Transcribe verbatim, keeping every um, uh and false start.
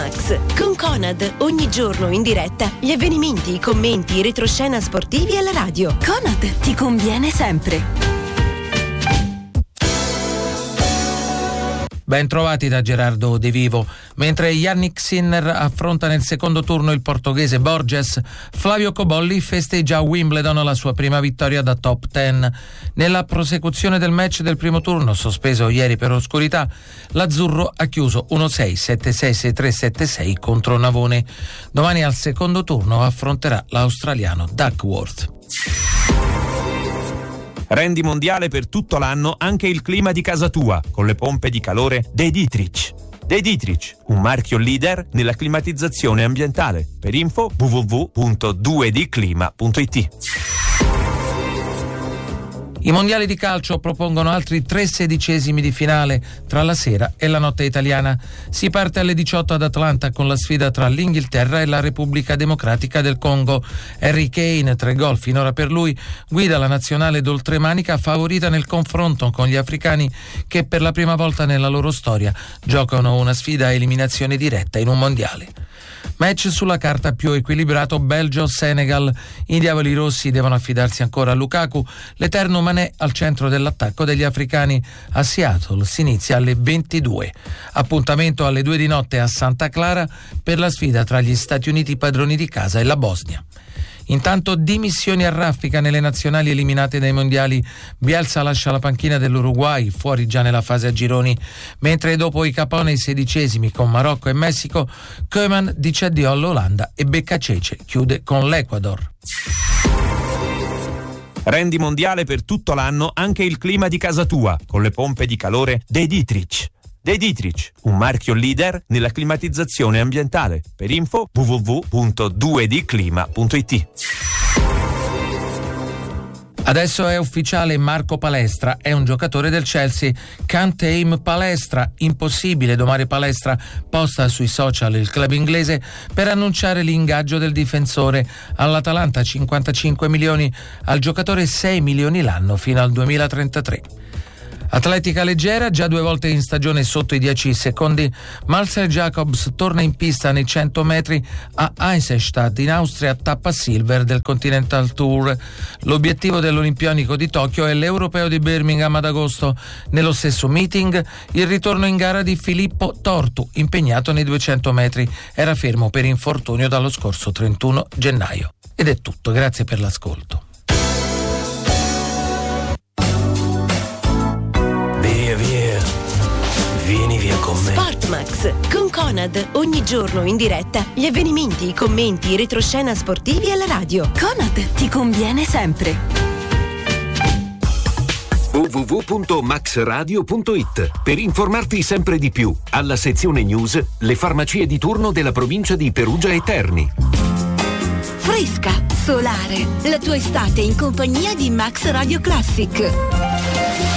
Max con Conad, ogni giorno in diretta gli avvenimenti, i commenti, i retroscena sportivi alla radio. Conad ti conviene sempre. Ben trovati da Gerardo De Vivo. Mentre Yannick Sinner affronta nel secondo turno il portoghese Borges, Flavio Cobolli festeggia a Wimbledon la sua prima vittoria da top dieci. Nella prosecuzione del match del primo turno, sospeso ieri per oscurità, l'azzurro ha chiuso uno sei, sette sei, sei tre, sette sei contro Navone. Domani al secondo turno affronterà l'australiano Duckworth. Rendi mondiale per tutto l'anno anche il clima di casa tua con le pompe di calore De Dietrich. De Dietrich, un marchio leader nella climatizzazione ambientale. Per info w w w punto due d clima punto i t. I mondiali di calcio propongono altri tre sedicesimi di finale tra la sera e la notte italiana. Si parte alle diciotto ad Atlanta con la sfida tra l'Inghilterra e la Repubblica Democratica del Congo. Harry Kane, tre gol finora per lui, guida la nazionale d'oltremanica favorita nel confronto con gli africani che per la prima volta nella loro storia giocano una sfida a eliminazione diretta in un mondiale. Match sulla carta più equilibrato Belgio-Senegal. I diavoli rossi devono affidarsi ancora a Lukaku. L'eterno Mané al centro dell'attacco degli africani. A Seattle si inizia alle ventidue. Appuntamento alle due di notte a Santa Clara per la sfida tra gli Stati Uniti padroni di casa e la Bosnia. Intanto dimissioni a raffica nelle nazionali eliminate dai mondiali. Bielsa lascia la panchina dell'Uruguay, fuori già nella fase a gironi, mentre dopo i capone i sedicesimi con Marocco e Messico, Koeman dice addio all'Olanda e Beccacece chiude con l'Ecuador. Rendi mondiale per tutto l'anno anche il clima di casa tua con le pompe di calore De Dietrich. De Dietrich, un marchio leader nella climatizzazione ambientale. Per info w w w punto due d clima punto i t. Adesso è ufficiale, Marco Palestra è un giocatore del Chelsea. Can't tame Palestra, impossibile domare Palestra, posta sui social il club inglese per annunciare l'ingaggio del difensore. All'Atalanta cinquantacinque milioni, al giocatore sei milioni l'anno fino al duemilatrentatré. Atletica leggera, già due volte in stagione sotto i dieci secondi, Marcel Jacobs torna in pista nei cento metri a Eisenstadt in Austria, tappa silver del Continental Tour. L'obiettivo dell'Olimpionico di Tokyo è l'Europeo di Birmingham ad agosto. Nello stesso meeting il ritorno in gara di Filippo Tortu, impegnato nei duecento metri. Era fermo per infortunio dallo scorso trentuno gennaio. Ed è tutto, grazie per l'ascolto. Via, via, vieni via con me. Sportmax con Conad, ogni giorno in diretta gli avvenimenti, i commenti, i retroscena sportivi alla radio. Conad ti conviene sempre. w w w punto max radio punto i t per informarti sempre di più. Alla sezione news, le farmacie di turno della provincia di Perugia e Terni. Fresca, solare, la tua estate in compagnia di Max Radio Classic.